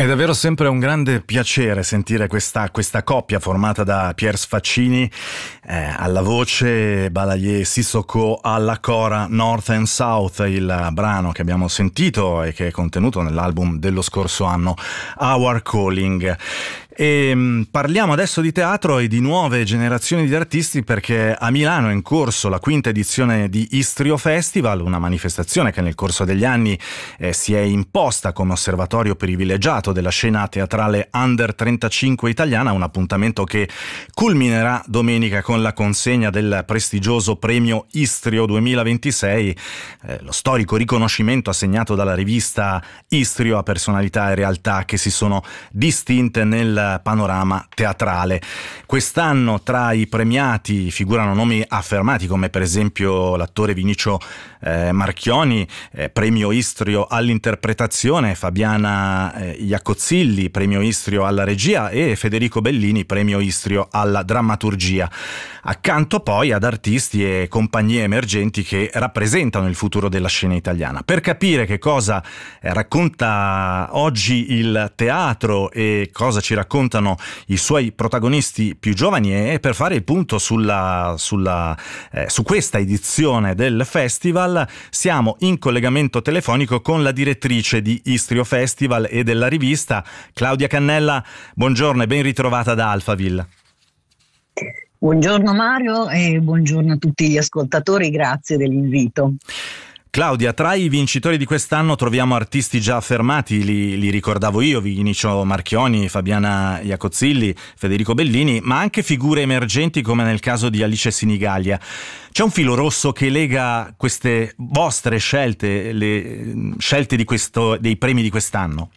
È davvero sempre un grande piacere sentire questa coppia formata da Pierre Sfaccini alla voce, Balaye Sissoko alla cora, North and South, il brano che abbiamo sentito e che è contenuto nell'album dello scorso anno, Our Calling. E parliamo adesso di teatro e di nuove generazioni di artisti, perché a Milano è in corso la quinta edizione di Istrio Festival, una manifestazione che nel corso degli anni si è imposta come osservatorio privilegiato della scena teatrale under 35 italiana, un appuntamento che culminerà domenica con la consegna del prestigioso premio Istrio 2026, lo storico riconoscimento assegnato dalla rivista Istrio a personalità e realtà che si sono distinte nel panorama teatrale. Quest'anno tra i premiati figurano nomi affermati come per esempio l'attore Vinicio Marchioni, premio Istrio all'interpretazione, Fabiana Iacozzilli, premio Istrio alla regia, e Federico Bellini, premio Istrio alla drammaturgia, accanto poi ad artisti e compagnie emergenti che rappresentano il futuro della scena italiana. Per capire che cosa racconta oggi il teatro e cosa ci raccontano i suoi protagonisti più giovani, e per fare il punto su questa edizione del festival, siamo in collegamento telefonico con la direttrice di Istrio Festival e della rivista, Claudia Cannella. Buongiorno e ben ritrovata da Alphaville. Buongiorno Mario e buongiorno a tutti gli ascoltatori, grazie dell'invito. Claudia, tra i vincitori di quest'anno troviamo artisti già affermati, li ricordavo io, Vinicio Marchioni, Fabiana Iacozzilli, Federico Bellini, ma anche figure emergenti come nel caso di Alice Sinigallia. C'è un filo rosso che lega queste vostre scelte, le scelte dei premi di quest'anno?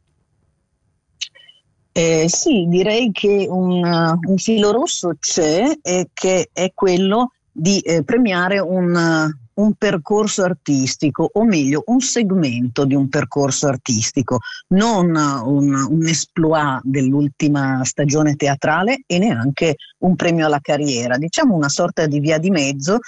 Sì, direi che un filo rosso c'è, e che è quello di premiare un percorso artistico, o meglio un segmento di un percorso artistico, non un exploit dell'ultima stagione teatrale e neanche un premio alla carriera, diciamo una sorta di via di mezzo,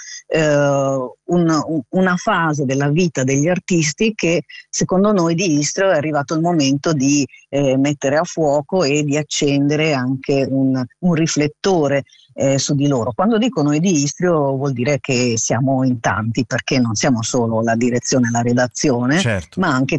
una fase della vita degli artisti che secondo noi di Istrio è arrivato il momento di mettere a fuoco e di accendere anche un riflettore su di loro. Quando dico noi di Istrio vuol dire che siamo in tanti, perché non siamo solo la direzione e la redazione, certo, ma anche